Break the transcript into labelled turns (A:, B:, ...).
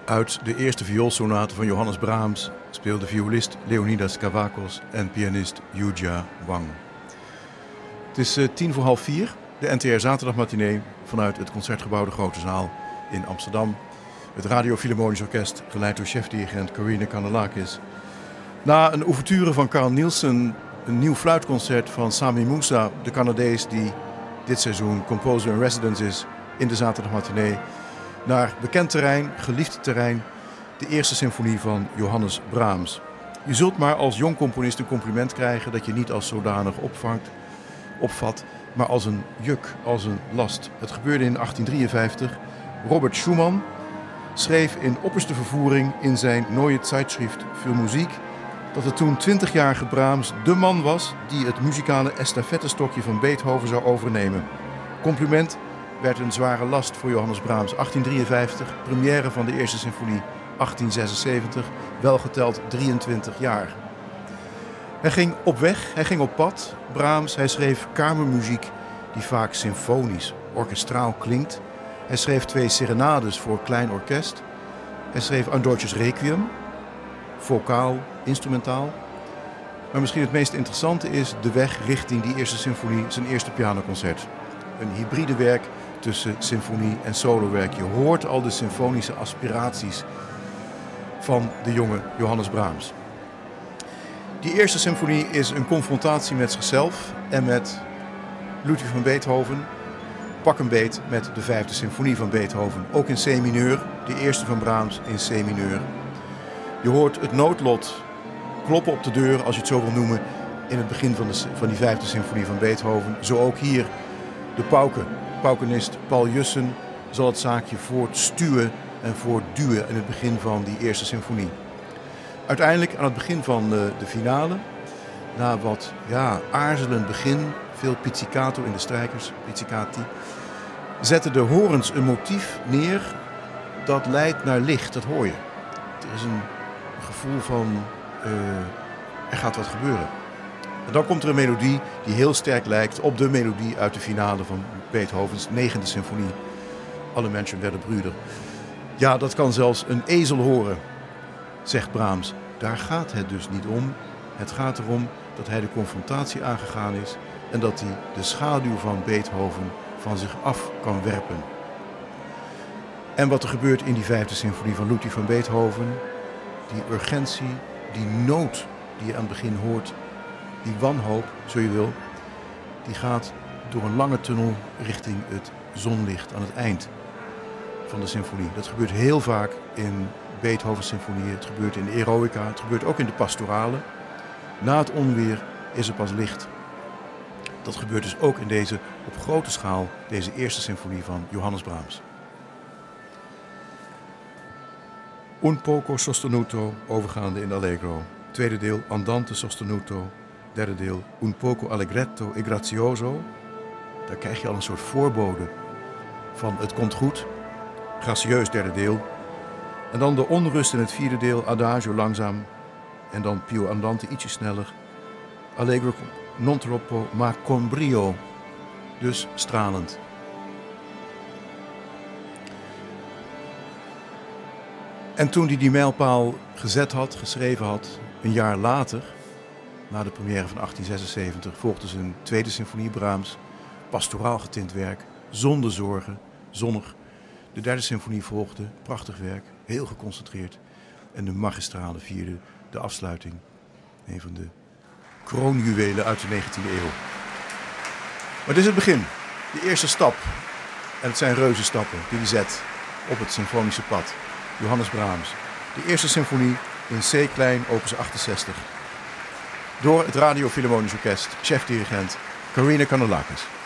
A: Uit de eerste vioolsonate van Johannes Brahms speelde violist Leonidas Kavakos en pianist Yuja Wang. Het is 4:10, de NTR Zaterdagmatinee vanuit het Concertgebouw de Grote Zaal in Amsterdam. Het Radio Philharmonisch Orkest, geleid door chefdirigent Corine Kanellakis. Na een ouverture van Carl Nielsen, een nieuw fluitconcert van Sami Moussa, de Canadees die dit seizoen composer in residence is in de Zaterdagmatinee, naar bekend terrein, geliefd terrein, de eerste symfonie van Johannes Brahms. Je zult maar als jong componist een compliment krijgen dat je niet als zodanig opvat, maar als een juk, als een last. Het gebeurde in 1853. Robert Schumann schreef in opperste vervoering in zijn Neue Zeitschrift für Musik dat de toen 20-jarige Brahms de man was die het muzikale estafettestokje van Beethoven zou overnemen. Compliment werd een zware last voor Johannes Brahms. 1853, première van de eerste symfonie. 1876, welgeteld 23 jaar. Hij ging op weg, hij ging op pad. Brahms, hij schreef kamermuziek die vaak symfonisch, orkestraal klinkt. Hij schreef 2 serenades voor klein orkest. Hij schreef Ein Deutsches Requiem, vocaal, instrumentaal. Maar misschien het meest interessante is de weg richting die eerste symfonie, zijn eerste pianoconcert. Een hybride werk tussen symfonie en solowerk. Je hoort al de symfonische aspiraties van de jonge Johannes Brahms. Die eerste symfonie is een confrontatie met zichzelf en met Ludwig van Beethoven. Pak een beet met de 5e symfonie van Beethoven, ook in C-mineur, de eerste van Brahms in C-mineur. Je hoort het noodlot kloppen op de deur, als je het zo wil noemen, in het begin van die 5e symfonie van Beethoven. Zo ook hier de paukenist Paul Jussen zal het zaakje voortstuwen en voortduwen in het begin van die eerste symfonie. Uiteindelijk aan het begin van de finale, na wat aarzelend begin, veel pizzicato in de strijkers, pizzicati, zetten de horens een motief neer dat leidt naar licht, dat hoor je. Er is een gevoel van er gaat wat gebeuren. En dan komt er een melodie die heel sterk lijkt op de melodie uit de finale van Beethovens 9e symfonie. Alle mensen werden broeder. Ja, dat kan zelfs een ezel horen, zegt Brahms. Daar gaat het dus niet om. Het gaat erom dat hij de confrontatie aangegaan is en dat hij de schaduw van Beethoven van zich af kan werpen. En wat er gebeurt in die 5e symfonie van Ludwig van Beethoven, die urgentie, die nood die je aan het begin hoort, die wanhoop, zo je wil, die gaat door een lange tunnel richting het zonlicht aan het eind van de symfonie. Dat gebeurt heel vaak in Beethovens symfonieën. Het gebeurt in de Eroica, het gebeurt ook in de pastorale. Na het onweer is er pas licht. Dat gebeurt dus ook in deze op grote schaal, deze eerste symfonie van Johannes Brahms. Un poco sostenuto, overgaande in de allegro. Tweede deel andante sostenuto. Derde deel un poco allegretto e grazioso. Daar krijg je al een soort voorbode van het komt goed. Gracieus derde deel. En dan de onrust in het vierde deel, adagio langzaam. En dan più andante ietsje sneller. Allegro non troppo, ma con brio. Dus stralend. En toen hij die mijlpaal gezet had, geschreven had, een jaar later, na de première van 1876, volgde zijn tweede symfonie Brahms, pastoraal getint werk, zonder zorgen, zonnig. De derde symfonie volgde, prachtig werk, heel geconcentreerd. En de magistrale vierde, de afsluiting, een van de kroonjuwelen uit de 19e eeuw. Maar dit is het begin, de eerste stap. En het zijn reuzenstappen die hij zet op het symfonische pad. Johannes Brahms, de eerste symfonie in C-klein, opus 68. Door het Radio Philharmonisch Orkest, chefdirigent Corine Kanellakis.